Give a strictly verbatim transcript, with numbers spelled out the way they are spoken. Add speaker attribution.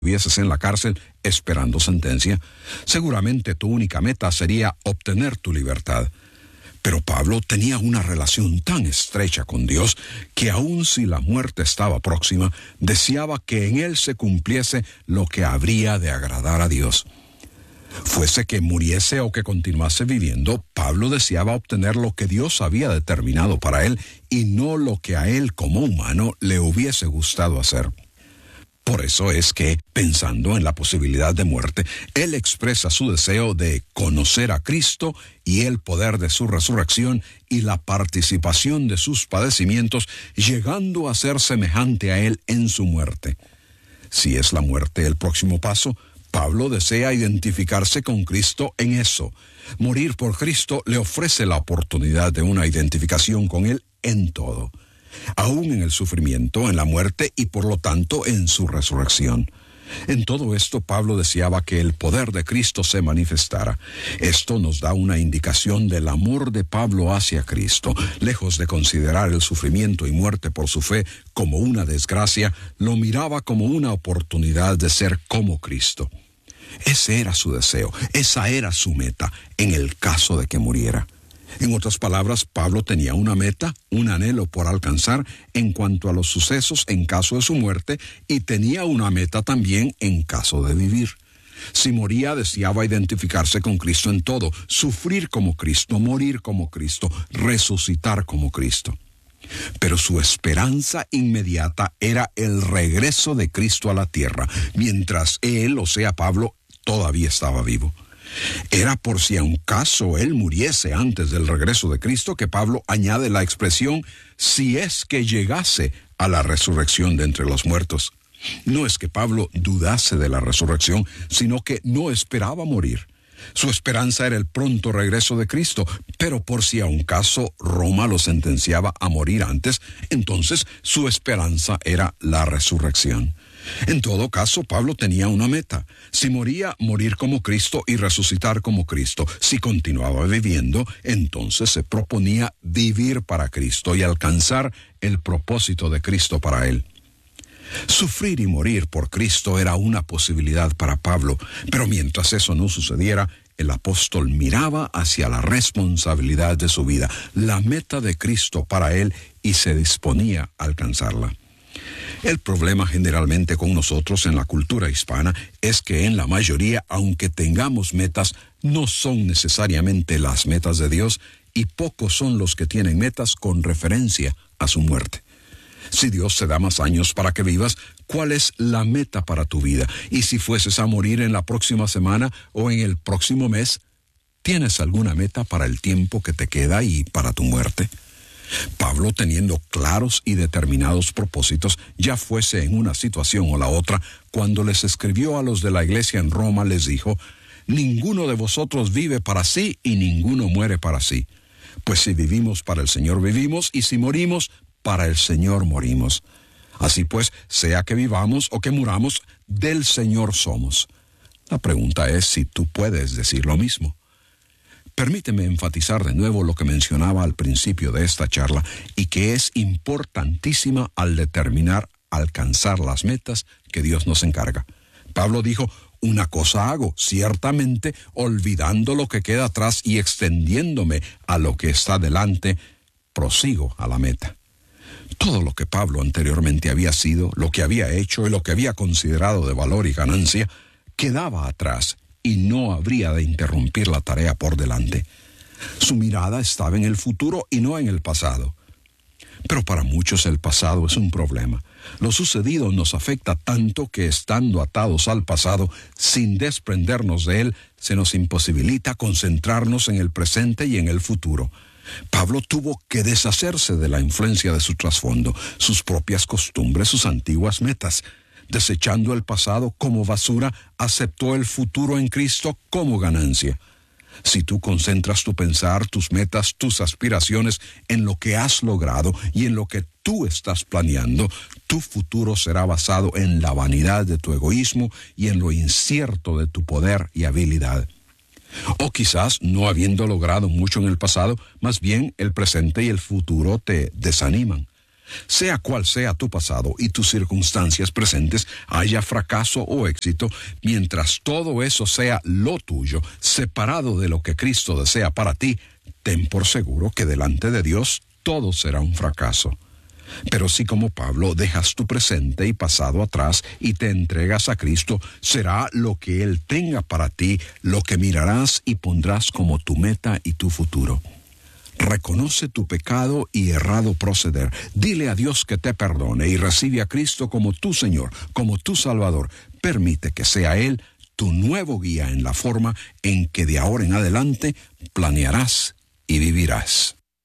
Speaker 1: estuvieses en la cárcel esperando sentencia, seguramente tu única meta sería obtener tu libertad. Pero Pablo tenía una relación tan estrecha con Dios que aun si la muerte estaba próxima, deseaba que en él se cumpliese lo que habría de agradar a Dios. Fuese que muriese o que continuase viviendo, Pablo deseaba obtener lo que Dios había determinado para él y no lo que a él como humano le hubiese gustado hacer. Por eso es que, pensando en la posibilidad de muerte, él expresa su deseo de conocer a Cristo y el poder de su resurrección y la participación de sus padecimientos, llegando a ser semejante a él en su muerte. Si es la muerte el próximo paso, Pablo desea identificarse con Cristo en eso. Morir por Cristo le ofrece la oportunidad de una identificación con él en todo, aún en el sufrimiento, en la muerte y por lo tanto en su resurrección. En todo esto Pablo deseaba que el poder de Cristo se manifestara. Esto nos da una indicación del amor de Pablo hacia Cristo. Lejos de considerar el sufrimiento y muerte por su fe como una desgracia, lo miraba como una oportunidad de ser como Cristo. Ese era su deseo, esa era su meta, en el caso de que muriera. En otras palabras, Pablo tenía una meta, un anhelo por alcanzar en cuanto a los sucesos en caso de su muerte, y tenía una meta también en caso de vivir. Si moría, deseaba identificarse con Cristo en todo, sufrir como Cristo, morir como Cristo, resucitar como Cristo. Pero su esperanza inmediata era el regreso de Cristo a la tierra, mientras él, o sea Pablo, todavía estaba vivo. Era por si a un caso él muriese antes del regreso de Cristo que Pablo añade la expresión si es que llegase a la resurrección de entre los muertos. No es que Pablo dudase de la resurrección, sino que no esperaba morir. Su esperanza era el pronto regreso de Cristo, pero por si a un caso Roma lo sentenciaba a morir antes, entonces su esperanza era la resurrección. En todo caso, Pablo tenía una meta. Si moría, morir como Cristo y resucitar como Cristo. Si continuaba viviendo, entonces se proponía vivir para Cristo y alcanzar el propósito de Cristo para él. Sufrir y morir por Cristo era una posibilidad para Pablo, pero mientras eso no sucediera, el apóstol miraba hacia la responsabilidad de su vida, la meta de Cristo para él, y se disponía a alcanzarla. El problema generalmente con nosotros en la cultura hispana es que en la mayoría, aunque tengamos metas, no son necesariamente las metas de Dios, y pocos son los que tienen metas con referencia a su muerte. Si Dios te da más años para que vivas, ¿cuál es la meta para tu vida? Y si fueses a morir en la próxima semana o en el próximo mes, ¿tienes alguna meta para el tiempo que te queda y para tu muerte? Pablo, teniendo claros y determinados propósitos, ya fuese en una situación o la otra, cuando les escribió a los de la iglesia en Roma, les dijo: ninguno de vosotros vive para sí y ninguno muere para sí. Pues si vivimos, para el Señor vivimos, y si morimos, para el Señor morimos. Así pues, sea que vivamos o que muramos, del Señor somos. La pregunta es si tú puedes decir lo mismo. Permíteme enfatizar de nuevo lo que mencionaba al principio de esta charla y que es importantísima al determinar alcanzar las metas que Dios nos encarga. Pablo dijo: una cosa hago, ciertamente, olvidando lo que queda atrás y extendiéndome a lo que está delante, prosigo a la meta. Todo lo que Pablo anteriormente había sido, lo que había hecho y lo que había considerado de valor y ganancia, quedaba atrás y no habría de interrumpir la tarea por delante. Su mirada estaba en el futuro y no en el pasado. Pero para muchos el pasado es un problema. Lo sucedido nos afecta tanto que, estando atados al pasado, sin desprendernos de él, se nos imposibilita concentrarnos en el presente y en el futuro. Pablo tuvo que deshacerse de la influencia de su trasfondo, sus propias costumbres, sus antiguas metas. Desechando el pasado como basura, aceptó el futuro en Cristo como ganancia. Si tú concentras tu pensar, tus metas, tus aspiraciones en lo que has logrado y en lo que tú estás planeando, tu futuro será basado en la vanidad de tu egoísmo y en lo incierto de tu poder y habilidad. O quizás, no habiendo logrado mucho en el pasado, más bien el presente y el futuro te desaniman. Sea cual sea tu pasado y tus circunstancias presentes, haya fracaso o éxito, mientras todo eso sea lo tuyo, separado de lo que Cristo desea para ti, ten por seguro que delante de Dios todo será un fracaso. Pero si como Pablo dejas tu presente y pasado atrás y te entregas a Cristo, será lo que Él tenga para ti, lo que mirarás y pondrás como tu meta y tu futuro. Reconoce tu pecado y errado proceder. Dile a Dios que te perdone y recibe a Cristo como tu Señor, como tu Salvador. Permite que sea Él tu nuevo guía en la forma en que de ahora en adelante planearás y vivirás.